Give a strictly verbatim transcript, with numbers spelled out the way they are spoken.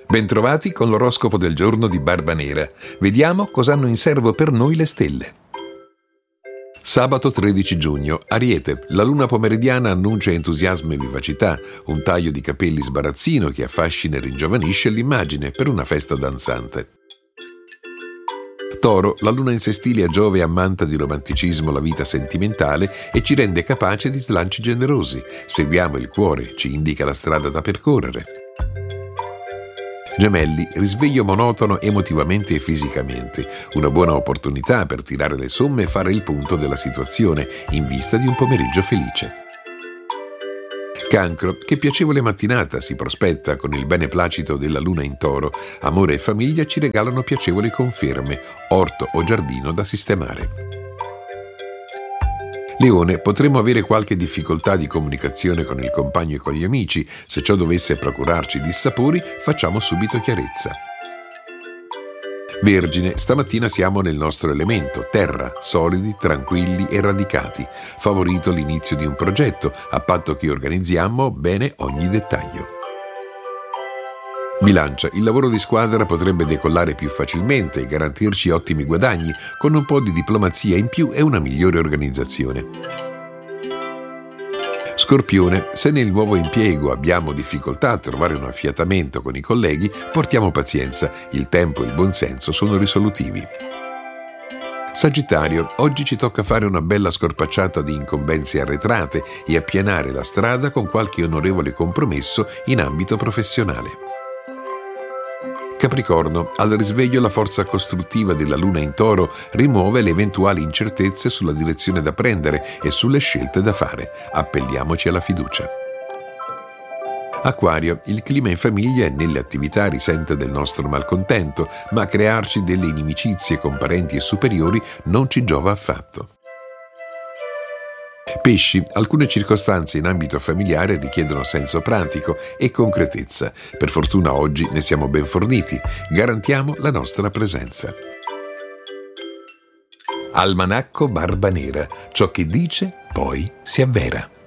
Bentrovati con l'oroscopo del giorno di Barbanera. Vediamo cosa hanno in serbo per noi le stelle. Sabato tredici giugno, Ariete. La luna pomeridiana annuncia entusiasmo e vivacità, un taglio di capelli sbarazzino che affascina e ringiovanisce l'immagine per una festa danzante. Toro, la luna in sestile a Giove ammanta di romanticismo la vita sentimentale e ci rende capace di slanci generosi. Seguiamo il cuore, ci indica la strada da percorrere. Gemelli, risveglio monotono emotivamente e fisicamente, una buona opportunità per tirare le somme e fare il punto della situazione in vista di un pomeriggio felice. Cancro, che piacevole mattinata si prospetta con il beneplacito della luna in Toro, amore e famiglia ci regalano piacevoli conferme, orto o giardino da sistemare. Leone, potremmo avere qualche difficoltà di comunicazione con il compagno e con gli amici. Se ciò dovesse procurarci dissapori, facciamo subito chiarezza. Vergine, stamattina siamo nel nostro elemento, terra, solidi, tranquilli e radicati. Favorito l'inizio di un progetto, a patto che organizziamo bene ogni dettaglio. Bilancia, il lavoro di squadra potrebbe decollare più facilmente e garantirci ottimi guadagni, con un po' di diplomazia in più e una migliore organizzazione. Scorpione, se nel nuovo impiego abbiamo difficoltà a trovare un affiatamento con i colleghi, portiamo pazienza, il tempo e il buonsenso sono risolutivi. Sagittario, oggi ci tocca fare una bella scorpacciata di incombenze arretrate e appianare la strada con qualche onorevole compromesso in ambito professionale. Capricorno, al risveglio la forza costruttiva della luna in Toro rimuove le eventuali incertezze sulla direzione da prendere e sulle scelte da fare. Appelliamoci alla fiducia. Acquario, il clima in famiglia e nelle attività risente del nostro malcontento, ma crearci delle inimicizie con parenti e superiori non ci giova affatto. Pesci, alcune circostanze in ambito familiare richiedono senso pratico e concretezza. Per fortuna oggi ne siamo ben forniti. Garantiamo la nostra presenza. Almanacco Barbanera. Ciò che dice, poi si avvera.